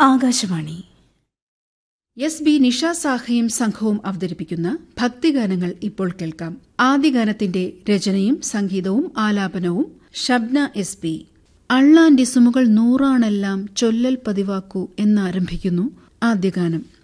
Akashvani. S B Nisha സാഹയും സംഘവും അവതരിപ്പിക്കുന്ന ഭക്തിഗാനങ്ങൾ ഇപ്പോൾ കേൾക്കാം. ആദ്യ ഗാനത്തിന്റെ രചനയും സംഗീതവും ആലാപനവും ഷബ്ന എസ് പി. അള്ളാന്റെ സുമുകൾ നൂറാണെല്ലാം ചൊല്ലൽ പതിവാക്കൂ എന്നാരംഭിക്കുന്നു ആദ്യ ഗാനം.